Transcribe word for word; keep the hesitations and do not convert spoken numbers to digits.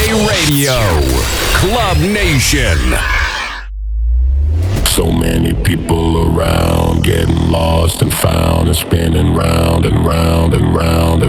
Radio, Club Nation. So many people around, getting lost and found and spinning round and round and round and